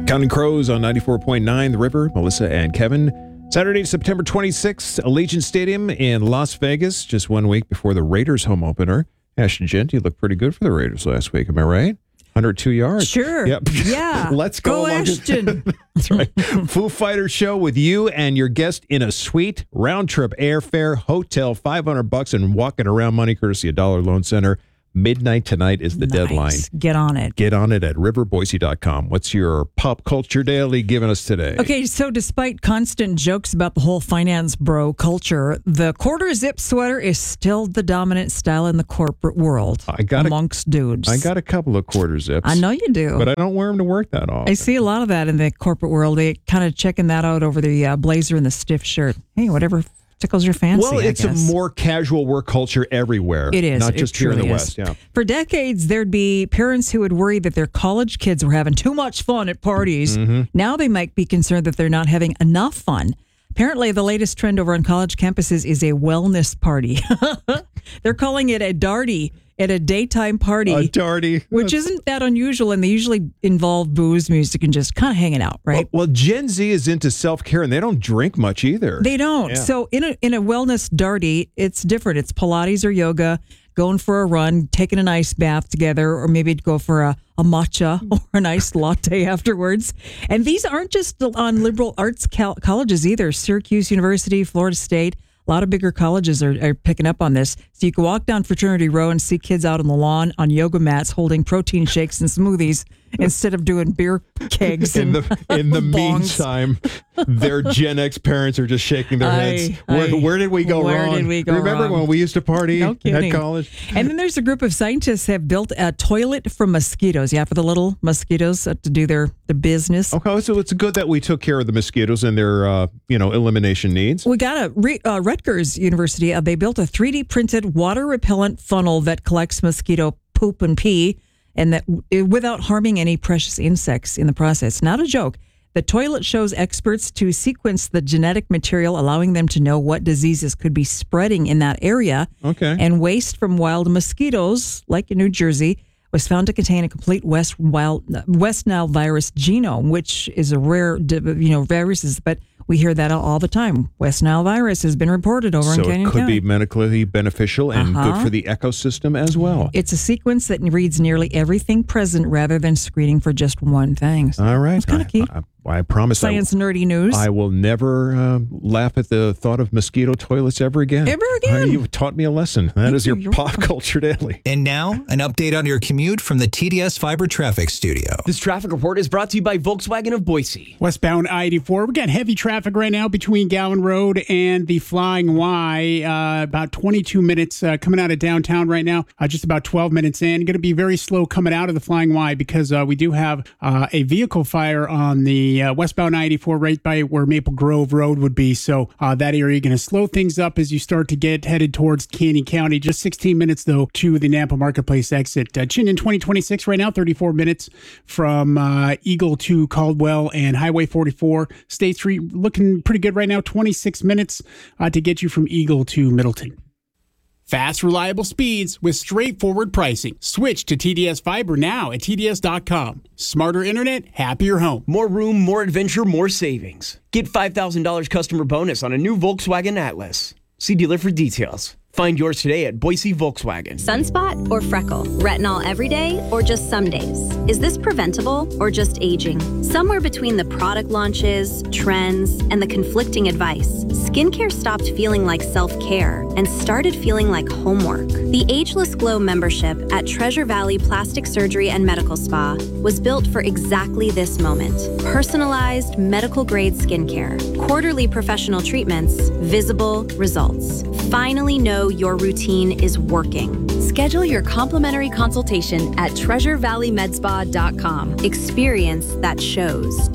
Counting Crows on 94.9 The River, Melissa and Kevin. Saturday, September 26th, Allegiant Stadium in Las Vegas, just 1 week before the Raiders home opener. Ashton Gent, you looked pretty good for the Raiders last week, am I right? 102 yards. Sure. Yep. Yeah. Let's go. Ashton. That's right. Foo Fighters show with you and your guest in a suite, round trip airfare, hotel, $500 and walking around money courtesy of Dollar Loan Center. Midnight tonight is the deadline. Get on it. Get on it at riverboise.com. What's your pop culture daily giving us today? Okay, so despite constant jokes about the whole finance bro culture, the quarter zip sweater is still the dominant style in the corporate world amongst dudes. I got a couple of quarter zips. I know you do. But I don't wear them to work that often. I see a lot of that in the corporate world. They kind of checking that out over the blazer and the stiff shirt. Hey, whatever tickles your fancy. Well, it's a more casual work culture everywhere. It is. Not just here in the West. Yeah. For decades, there'd be parents who would worry that their college kids were having too much fun at parties. Mm-hmm. Now they might be concerned that they're not having enough fun. Apparently, the latest trend over on college campuses is a wellness party. They're calling it a darty at a daytime party. A darty. Which isn't that unusual, and they usually involve booze, music, and just kind of hanging out, right? Well, Gen Z is into self-care, and they don't drink much either. They don't. Yeah. So in a wellness darty, it's different. It's Pilates or yoga, going for a run, taking an ice bath together, or maybe go for a matcha or an iced latte afterwards. And these aren't just on liberal arts colleges either. Syracuse University, Florida State, a lot of bigger colleges are picking up on this. So you can walk down Fraternity Row and see kids out on the lawn on yoga mats holding protein shakes and smoothies instead of doing beer kegs. In the meantime, their Gen X parents are just shaking their heads. Where did we go wrong? Remember when we used to party at college? And then there's a group of scientists have built a toilet for mosquitoes. Yeah, for the little mosquitoes to do their business. Okay, so it's good that we took care of the mosquitoes and their elimination needs. We got Rutgers University. They built a 3D printed water repellent funnel that collects mosquito poop and pee, and that without harming any precious insects in the process. Not a joke. The toilet shows experts to sequence the genetic material, allowing them to know what diseases could be spreading in that area. Okay. And waste from wild mosquitoes, like in New Jersey, was found to contain a complete West Nile virus genome, which is a rare, virus, but we hear that all the time. West Nile virus has been reported over in Canyon County. So it could be medically beneficial and good for the ecosystem as well. It's a sequence that reads nearly everything present rather than screening for just one thing. So all right. It's kind of key. I promise Science nerdy news. I will never laugh at the thought of mosquito toilets ever again. Ever again. You've taught me a lesson. That is your pop culture daily. And now, an update on your commute from the TDS Fiber Traffic Studio. This traffic report is brought to you by Volkswagen of Boise. Westbound I-84. We got heavy traffic right now between Gowan Road and the Flying Y. About 22 minutes coming out of downtown right now. Just about 12 minutes in. Going to be very slow coming out of the Flying Y because we do have a vehicle fire on the westbound I-84 right by where Maple Grove Road would be. So that area going to slow things up as you start to get headed towards Canyon County. Just 16 minutes, though, to the Nampa Marketplace exit. Chittenden 2026 right now, 34 minutes from Eagle to Caldwell and Highway 44. State Street looking pretty good right now, 26 minutes to get you from Eagle to Middleton. Fast, reliable speeds with straightforward pricing. Switch to TDS Fiber now at TDS.com. Smarter internet, happier home. More room, more adventure, more savings. Get $5,000 customer bonus on a new Volkswagen Atlas. See dealer for details. Find yours today at Boise Volkswagen. Sunspot or freckle? Retinol every day or just some days? Is this preventable or just aging? Somewhere between the product launches, trends, and the conflicting advice, skincare stopped feeling like self-care and started feeling like homework. The Ageless Glow membership at Treasure Valley Plastic Surgery and Medical Spa was built for exactly this moment. Personalized, medical-grade skincare, quarterly professional treatments, visible results. Finally know your routine is working. Schedule your complimentary consultation at TreasureValleyMedSpa.com. Experience that shows.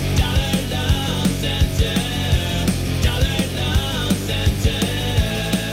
We're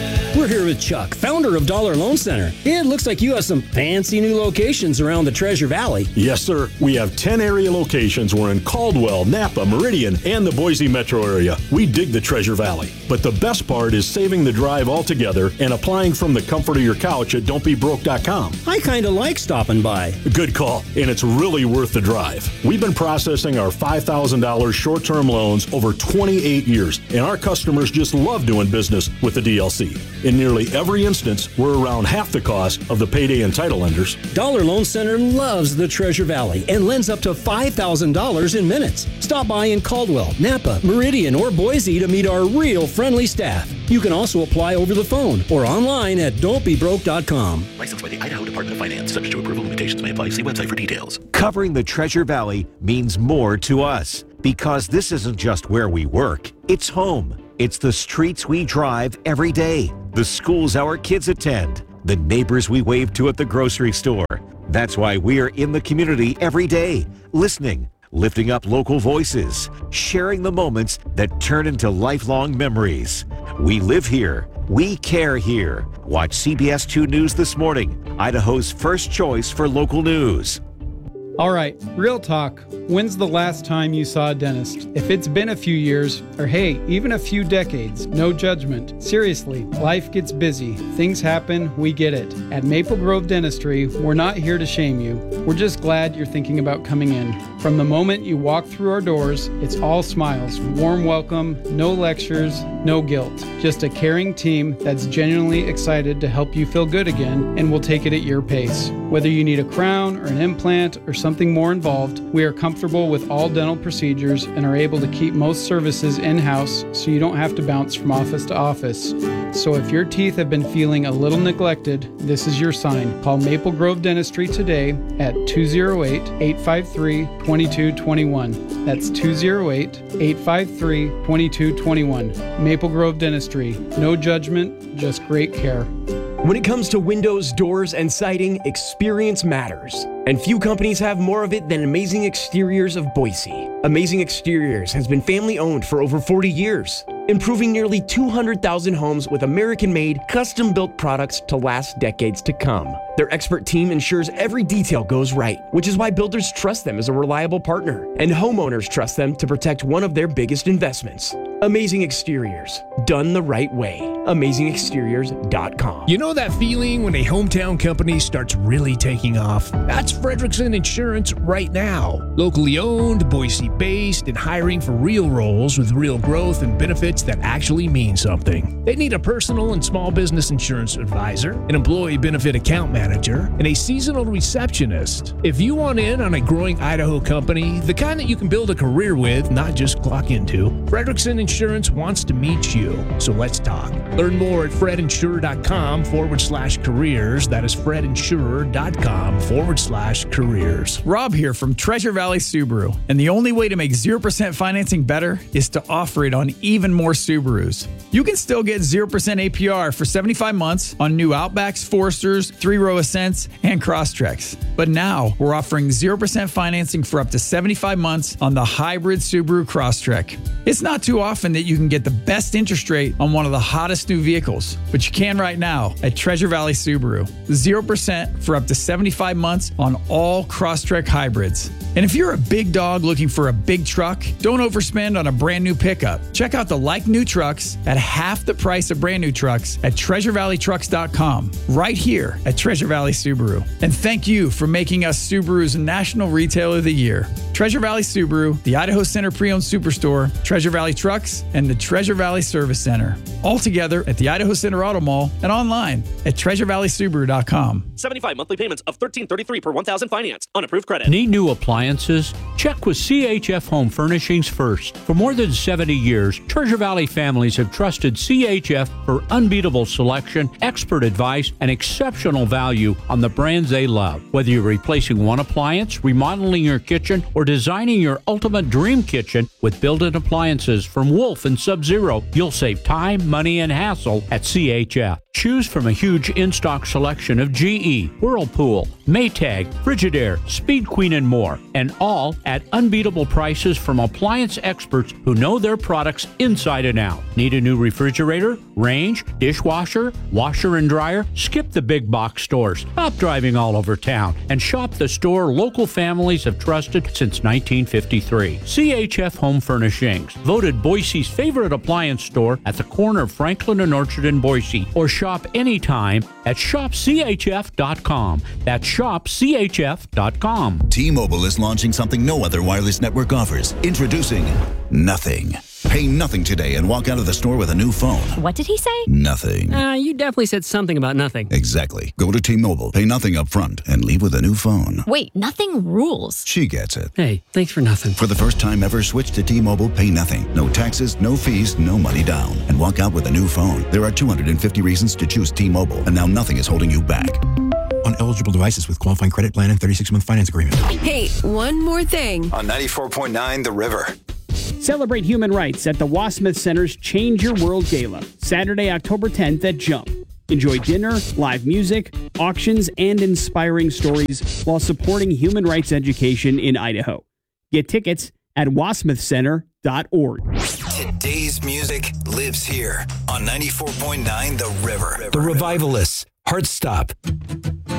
here with Chuck, founder of Dollar Loan Center. It looks like you have some fancy new locations around the Treasure Valley. Yes, sir. We have 10 area locations. We're in Caldwell, Napa, Meridian, and the Boise metro area. We dig the Treasure Valley. But the best part is saving the drive altogether and applying from the comfort of your couch at don'tbebroke.com. I kind of like stopping by. Good call, and it's really worth the drive. We've been processing our $5,000 short-term loans over 28 years, and our customers just love doing business with the DLC. In nearly every instance, we're around half the cost of the payday and title lenders. Dollar Loan Center loves the Treasure Valley and lends up to $5,000 in minutes. Stop by in Caldwell, Napa, Meridian, or Boise to meet our real friendly staff. You can also apply over the phone or online at don'tbebroke.com. Licensed by the Idaho Department of Finance. Subject to approval. Limitations may apply. See website for details. Covering the Treasure Valley means more to us because this isn't just where we work. It's home. It's the streets we drive every day, the schools our kids attend, the neighbors we wave to at the grocery store. That's why we are in the community every day, listening, lifting up local voices, sharing the moments that turn into lifelong memories. We live here. We care here. Watch CBS 2 News This Morning, Idaho's first choice for local news. All right, real talk. When's the last time you saw a dentist? If it's been a few years, or hey, even a few decades, no judgment. Seriously, life gets busy. Things happen, we get it. At Maple Grove Dentistry, we're not here to shame you. We're just glad you're thinking about coming in. From the moment you walk through our doors, it's all smiles, warm welcome, no lectures, no guilt. Just a caring team that's genuinely excited to help you feel good again, and we'll take it at your pace. Whether you need a crown or an implant or something more involved, we are comfortable with all dental procedures and are able to keep most services in-house so you don't have to bounce from office to office. So if your teeth have been feeling a little neglected, this is your sign. Call Maple Grove Dentistry today at 208-853-2221. That's 208-853-2221. Maple Grove Dentistry. No judgment, just great care. When it comes to windows, doors, and siding, experience matters. And few companies have more of it than Amazing Exteriors of Boise. Amazing Exteriors has been family-owned for over 40 years, improving nearly 200,000 homes with American-made, custom-built products to last decades to come. Their expert team ensures every detail goes right, which is why builders trust them as a reliable partner, and homeowners trust them to protect one of their biggest investments. Amazing Exteriors, done the right way. AmazingExteriors.com. You know that feeling when a hometown company starts really taking off? That's Frederickson Insurance right now. Locally owned, Boise-based, and hiring for real roles with real growth and benefits that actually mean something. They need a personal and small business insurance advisor, an employee benefit account manager, and a seasonal receptionist. If you want in on a growing Idaho company, the kind that you can build a career with, not just clock into, Frederickson Insurance wants to meet you. So let's talk. Learn more at fredinsurer.com/careers. That is fredinsurer.com/careers. Rob here from Treasure Valley Subaru. And the only way to make 0% financing better is to offer it on even more Subarus. You can still get 0% APR for 75 months on new Outbacks, Foresters, 3-row Ascents, and Crosstreks. But now we're offering 0% financing for up to 75 months on the hybrid Subaru Crosstrek. It's not too often that you can get the best interest rate on one of the hottest new vehicles, but you can right now at Treasure Valley Subaru. 0% for up to 75 months on all Crosstrek hybrids. And if you're a big dog looking for a big truck, don't overspend on a brand new pickup. Check out the like new trucks at half the price of brand new trucks at TreasureValleyTrucks.com, right here at Treasure Valley Subaru. And thank you for making us Subaru's National Retailer of the Year. Treasure Valley Subaru, the Idaho Center Pre-Owned Superstore, Treasure Valley Trucks, and the Treasure Valley Service Center. All together at the Idaho Center Auto Mall and online at TreasureValleySubaru.com. 75 monthly payments of $13.33 per 1,000 financed on approved credit. Need new appliances? Check with CHF Home Furnishings first. For more than 70 years, Treasure Valley families have trusted CHF for unbeatable selection, expert advice, and exceptional value on the brands they love. Whether you're replacing one appliance, remodeling your kitchen, or designing your ultimate dream kitchen with built-in appliances from Wolf and Sub-Zero, you'll save time, money, and hassle at CHF. Choose from a huge in-stock selection of GE, Whirlpool, Maytag, Frigidaire, Speed Queen, and more. And all at unbeatable prices from appliance experts who know their products inside and out. Need a new refrigerator, range, dishwasher, washer and dryer? Skip the big box stores. Stop driving all over town and shop the store local families have trusted since 1953. CHF Home Furnishings, voted Boise's favorite appliance store at the corner of Franklin and Orchard in Boise. Or shop anytime at shopchf.com. That's shopchf.com. T-Mobile is launching something no other wireless network offers. Introducing Nothing. Pay nothing today and walk out of the store with a new phone. What did he say? Nothing. You definitely said something about nothing. Exactly. Go to T-Mobile, pay nothing up front, and leave with a new phone. Wait, nothing rules. She gets it. Hey, thanks for nothing. For the first time ever, switch to T-Mobile, pay nothing. No taxes, no fees, no money down. And walk out with a new phone. There are 250 reasons to choose T-Mobile, and now nothing is holding you back. On eligible devices with qualifying credit plan and 36-month finance agreement. Hey, one more thing. On 94.9 The River. Celebrate human rights at the Wasmuth Center's Change Your World Gala, Saturday, October 10th at Jump. Enjoy dinner, live music, auctions, and inspiring stories while supporting human rights education in Idaho. Get tickets at wasmuthcenter.org. Today's music lives here on 94.9 The River. The Revivalists, Heartstop.